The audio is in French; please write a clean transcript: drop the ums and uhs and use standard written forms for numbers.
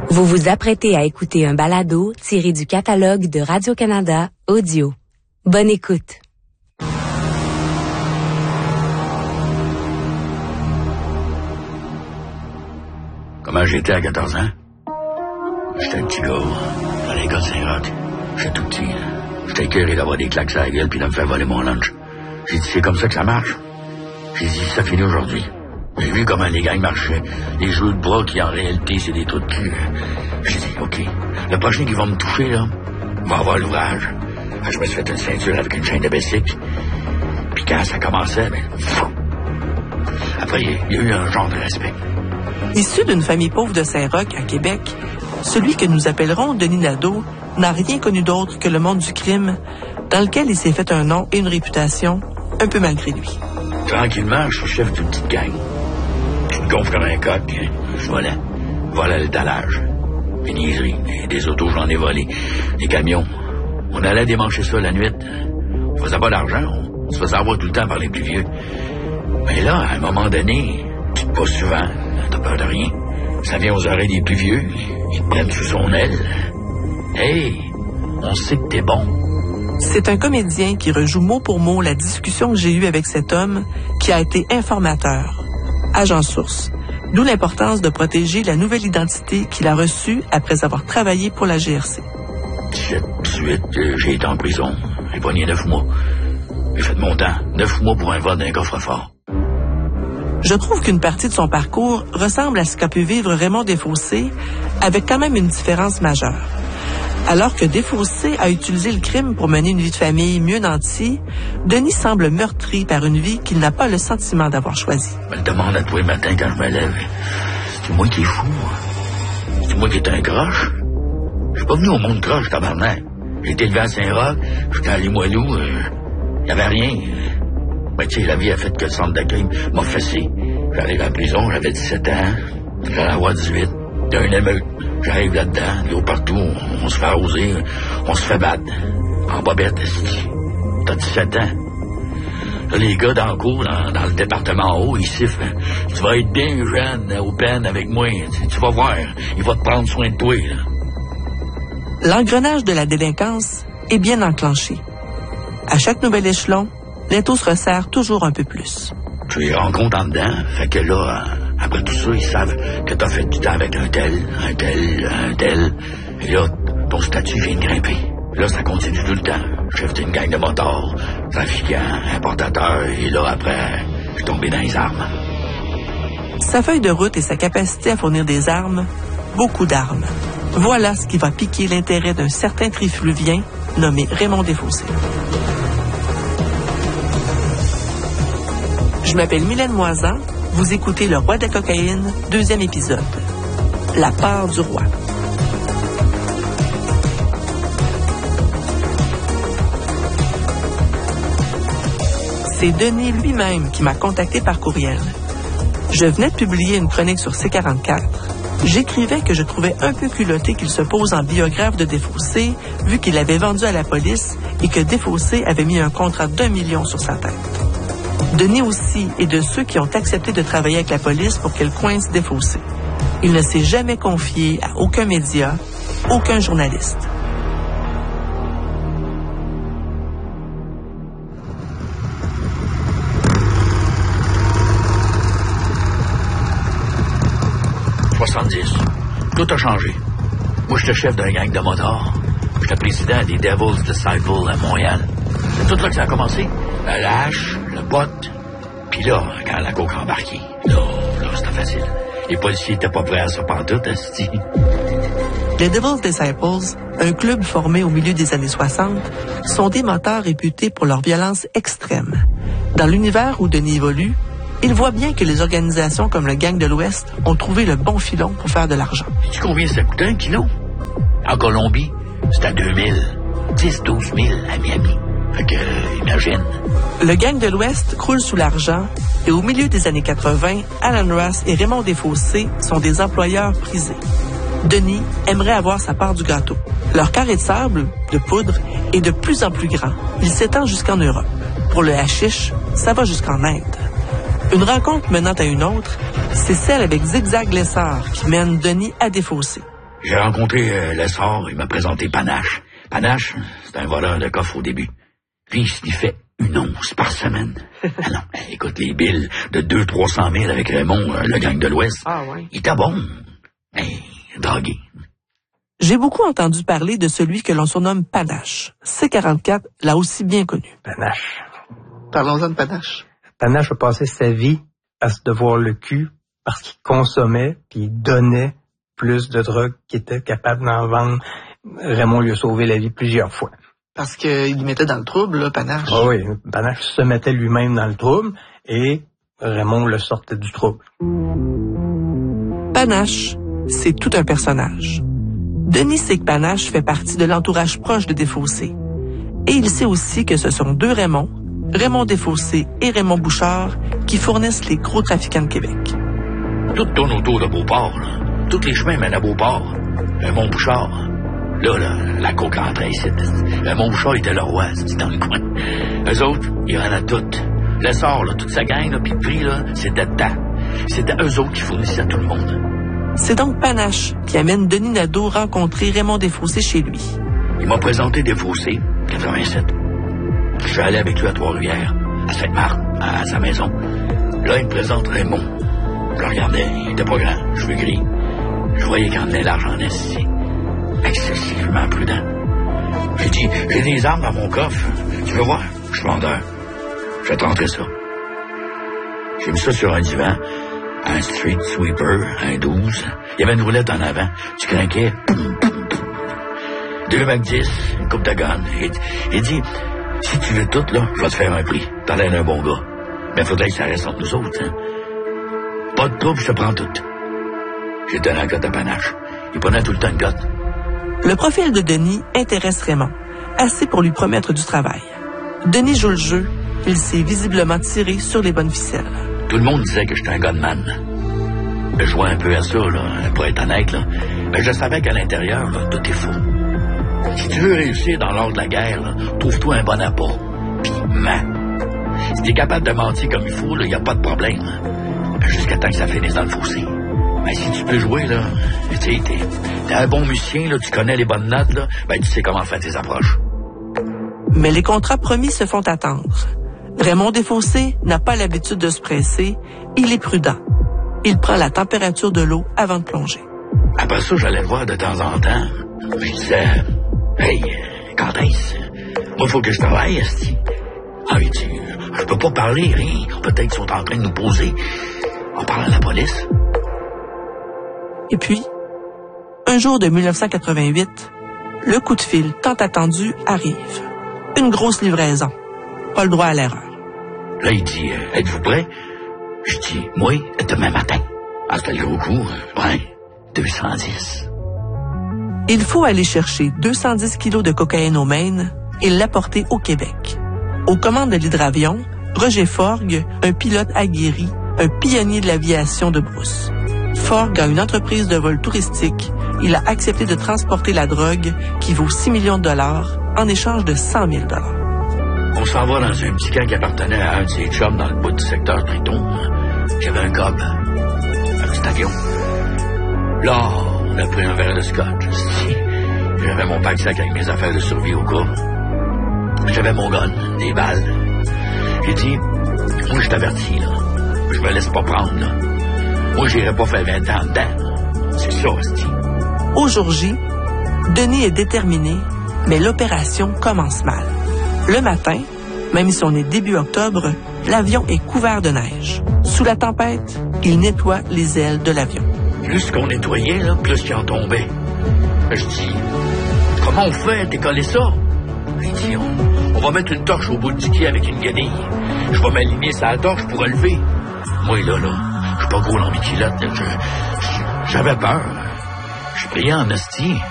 Vous vous apprêtez à écouter un balado tiré du catalogue de Radio-Canada Audio. Bonne écoute. Comment j'étais à 14 ans? J'étais un petit gars, dans les gars de Saint-Roch. J'étais tout petit. J'étais écœuré d'avoir des claques à la gueule puis de me faire voler mon lunch. J'ai dit, c'est comme ça que ça marche. J'ai dit, ça finit aujourd'hui. J'ai vu comment les gangs marchaient. Les jeux de bras qui, en réalité, c'est des trous de cul. J'ai dit, OK, le prochain qui va me toucher, là, va avoir l'ouvrage. Je me suis fait une ceinture avec une chaîne de bessic. Puis quand ça commençait, après, il y a eu un genre de respect. Issu d'une famille pauvre de Saint-Roch, à Québec, celui que nous appellerons Denis Nadeau n'a rien connu d'autre que le monde du crime, dans lequel il s'est fait un nom et une réputation, un peu malgré lui. Tranquillement, je suis chef d'une petite gang. Je me gonfle comme un coq, je volais. Volais à l'étalage. Des niaiseries, des autos, j'en ai volé. Des camions. On allait démancher ça la nuit. On faisait pas d'argent, on se faisait avoir tout le temps par les plus vieux. Mais là, à un moment donné, pas souvent, t'as peur de rien. Ça vient aux oreilles des plus vieux, ils te prennent sous son aile. Hey, on sait que t'es bon. C'est un comédien qui rejoue mot pour mot la discussion que j'ai eue avec cet homme qui a été informateur, agent source, d'où l'importance de protéger la nouvelle identité qu'il a reçue après avoir travaillé pour la GRC. 18, j'ai été en prison. J'ai pogné 9 mois. J'ai fait mon temps. 9 mois pour un vol d'un coffre-fort. Je trouve qu'une partie de son parcours ressemble à ce qu'a pu vivre Raymond Desfossés, avec quand même une différence majeure. Alors que Desfossés a utilisé le crime pour mener une vie de famille mieux nantie, Denis semble meurtri par une vie qu'il n'a pas le sentiment d'avoir choisie. Je me le demande à tous les matins quand je me lève. C'est moi qui est fou. C'est moi qui est un croche. Je suis pas venu au monde croche, tabarnak. J'ai été élevé à Saint-Roch, j'étais à Limoilou, y avait rien. Mais tu sais, la vie a fait que le centre d'accueil m'a fessé. J'arrive à la prison, j'avais 17 ans. J'allais avoir 18. Il y a une émeute. J'arrive là-dedans, de l'eau partout, on se fait arroser, on se fait battre. En bobette, t'as 17 ans. Là, les gars dans le cours, dans le département haut, ils sifflent. Tu vas être bien jeune au pen avec moi. Tu vas voir, il va te prendre soin de toi. Là. L'engrenage de la délinquance est bien enclenché. À chaque nouvel échelon, l'étau se resserre toujours un peu plus. Tu les rencontres en dedans, fait que là, après tout ça, ils savent que t'as fait du temps avec un tel. Et là, ton statut vient de grimper. Là, ça continue tout le temps. Chef d'une gang de motards, trafiquant, importateur, et là, après, je suis tombé dans les armes. Sa feuille de route et sa capacité à fournir des armes, beaucoup d'armes. Voilà ce qui va piquer l'intérêt d'un certain trifluvien nommé Raymond Desfossés. Je m'appelle Mylène Moisan. Vous écoutez Le Roi de la cocaïne, 2e épisode. La part du roi. C'est Denis lui-même qui m'a contacté par courriel. Je venais de publier une chronique sur C44. J'écrivais que je trouvais un peu culotté qu'il se pose en biographe de Desfossés, vu qu'il l'avait vendu à la police et que Desfossés avait mis un contrat d'1 million sur sa tête. Denis aussi est de ceux qui ont accepté de travailler avec la police pour qu'elle coince Desfossés. Il ne s'est jamais confié à aucun média, aucun journaliste. Tout a changé. Moi, j'étais chef d'un gang de motards. J'étais président des Devil's Disciples à Montréal. C'est tout là que ça a commencé. La hache, le botte. Puis là, quand la coke a embarqué, là, c'était facile. Les policiers étaient pas prêts à ça pantoute, asti. Les Devil's Disciples, un club formé au milieu des années 60, sont des motards réputés pour leur violence extrême. Dans l'univers où Denis évolue, il voit bien que les organisations comme le Gang de l'Ouest ont trouvé le bon filon pour faire de l'argent. Sais-tu combien ça coûtait un kilo? En Colombie, c'était à 2000. 10-12 000 à Miami. Fait que, imagine. Le Gang de l'Ouest croule sous l'argent et au milieu des années 80, Alan Ross et Raymond Desfossés sont des employeurs prisés. Denis aimerait avoir sa part du gâteau. Leur carré de sable, de poudre, est de plus en plus grand. Il s'étend jusqu'en Europe. Pour le hashish, ça va jusqu'en Inde. Une rencontre menant à une autre, c'est celle avec Zigzag Lessard qui mène Denis à Desfossés. J'ai rencontré Lessard, il m'a présenté Panache. Panache, c'est un voleur de coffre au début. Puis, il fait 1 once par semaine. Ah non, écoute, les billes de 200-300 000 avec Raymond, le gang de l'Ouest. Ah ouais. Il était bon. Drogué. J'ai beaucoup entendu parler de celui que l'on surnomme Panache. C44 l'a aussi bien connu. Panache. Parlons-en de Panache. Panache a passé sa vie à se devoir le cul parce qu'il consommait puis il donnait plus de drogue qu'il était capable d'en vendre. Raymond lui a sauvé la vie plusieurs fois. Parce qu'il mettait dans le trouble, là, Panache. Ah oui, Panache se mettait lui-même dans le trouble et Raymond le sortait du trouble. Panache, c'est tout un personnage. Denis sait que Panache fait partie de l'entourage proche de Desfossés. Et il sait aussi que ce sont 2 Raymond, Raymond Desfossés et Raymond Bouchard, qui fournissent les gros trafiquants de Québec. Tout tourne autour de Beauport, là. Tous les chemins mènent à Beauport. Raymond Bouchard. Là, la coque entrait ici. Raymond Bouchard était le roi, c'est dans le coin. Eux autres, ils en a toutes. Lessard, là, toute sa gang, là, puis le prix, là, c'était dedans. C'était eux autres qui fournissaient à tout le monde. C'est donc Panache qui amène Denis Nadeau rencontrer Raymond Desfossés chez lui. Il m'a présenté Desfossés, 87. Je suis allé avec lui à Trois-Rivières, à Sainte-Marthe, à sa maison. Là, il me présente Raymond. Je le regardais, il était pas grand, cheveux gris. Je voyais qu'il en tenait l'argent ici. Excessivement prudent. J'ai dit, j'ai des armes dans mon coffre. Tu veux voir? Je suis vendeur. Je vais te rentrer ça. J'ai mis ça sur un divan. Un street sweeper, un 12. Il y avait une roulette en avant. Tu craquais. 2 Mac 10, une coupe de gun. Il dit, si tu veux tout, là, je vais te faire un prix. T'as l'air d'un bon gars. Mais faudrait que ça reste entre nous autres, hein. Pas de trouble, je te prends tout. J'étais un gars de Panache. Il prenait tout le temps de gotte. Le profil de Denis intéresse Raymond, assez pour lui promettre du travail. Denis joue le jeu, il s'est visiblement tiré sur les bonnes ficelles. Tout le monde disait que j'étais un gunman. Je jouais un peu à ça, là, pour être honnête, là. Mais je savais qu'à l'intérieur, là, tout est faux. Si tu veux réussir dans l'ordre de la guerre, là, trouve-toi un bon appât. Puis mens. Si t'es capable de mentir comme il faut, il n'y a pas de problème. Jusqu'à temps que ça finisse dans le fossé. Mais si tu peux jouer, là, tu sais, t'es un bon musicien, là, tu connais les bonnes notes, là, ben tu sais comment faire tes approches. Mais les contrats promis se font attendre. Raymond Desfossés n'a pas l'habitude de se presser, il est prudent. Il prend la température de l'eau avant de plonger. Après ça, j'allais le voir de temps en temps. Je disais, hey, quand est-ce? Moi, il faut que je travaille, esti. Ah, il dit, je peux pas parler, rien. Peut-être qu'ils sont en train de nous poser. On parle à la police. Et puis, un jour de 1988, le coup de fil tant attendu arrive. Une grosse livraison. Pas le droit à l'erreur. Là, il dit, êtes-vous prêts? Je dis, moi, demain matin. Ah, c'était le gros coup. Ouais, 210. Il faut aller chercher 210 kilos de cocaïne au Maine et l'apporter au Québec. Aux commandes de l'hydravion, Roger Forgue, un pilote aguerri, un pionnier de l'aviation de brousse. Forgue a une entreprise de vol touristique. Il a accepté de transporter la drogue qui vaut 6 millions de dollars en échange de 100 000 dollars. On s'en va dans un petit camp qui appartenait à un de ses chums dans le bout du secteur Triton. J'avais un cob, un petit avion. Là, on a pris un verre de scotch. J'avais mon pack-sac avec mes affaires de survie au cas. J'avais mon gun, des balles. J'ai dit, moi je t'avertis, là. Je me laisse pas prendre, là. Moi, j'irai pas faire 20 ans dedans. C'est ça, hostie. Au jour J, Denis est déterminé, mais l'opération commence mal. Le matin, même si on est début octobre, l'avion est couvert de neige. Sous la tempête, il nettoie les ailes de l'avion. Plus qu'on nettoyait, là, plus qu'il en tombait. Je dis, comment on fait décoller ça? Il dit, on va mettre une torche au bout du quai avec une guenille. Je vais m'aligner sur la torche pour relever. Moi, là, je suis pas gros dans mes culottes. J'avais peur. Je priais en hostie.